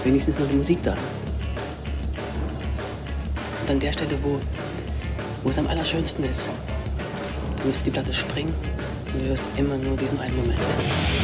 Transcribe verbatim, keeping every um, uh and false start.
wenigstens noch die Musik da. Und an der Stelle, wo, wo es am allerschönsten ist, lässt die Platte springen und du hörst immer nur diesen einen Moment.